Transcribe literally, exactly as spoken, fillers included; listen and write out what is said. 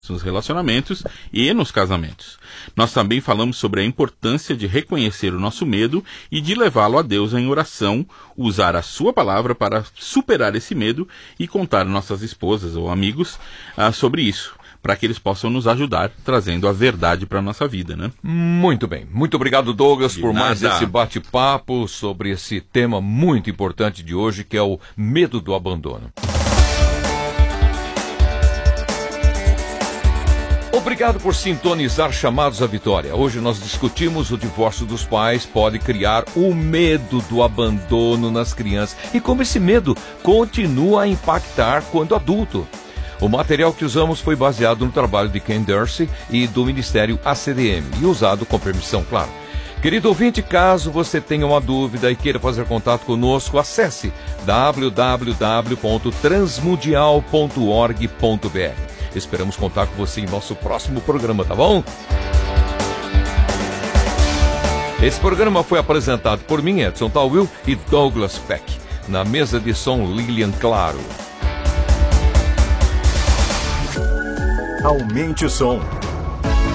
nos relacionamentos e nos casamentos. Nós também falamos sobre a importância de reconhecer o nosso medo e de levá-lo a Deus em oração, usar a sua palavra para superar esse medo e contar nossas esposas ou amigos ah, sobre isso, para que eles possam nos ajudar, trazendo a verdade para a nossa vida, né? Muito bem. Muito obrigado, Douglas, De por nada. mais esse bate-papo sobre esse tema muito importante de hoje, que é o medo do abandono. Obrigado por sintonizar Chamados à Vitória. Hoje nós discutimos o divórcio dos pais pode criar o medo do abandono nas crianças e como esse medo continua a impactar quando adulto. O material que usamos foi baseado no trabalho de Ken Dorsey e do Ministério A C D M e usado com permissão, claro. Querido ouvinte, caso você tenha uma dúvida e queira fazer contato conosco, acesse w w w ponto transmundial ponto org ponto b r. Esperamos contar com você em nosso próximo programa, tá bom? Esse programa foi apresentado por mim, Edson Tawil e Douglas Peck. Na mesa de som, Lilian Claro. Aumente o som.